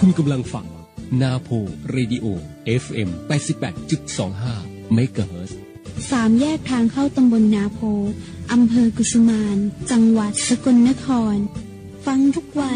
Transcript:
คุณกำลังฟังนาโพเรดิโอ FM 88.25 เมกะเฮิรตซ์ 3 แยกทางเข้าตำบลนาโพอำเภอกุสุมานจังหวัดสกลนครฟังทุกวัน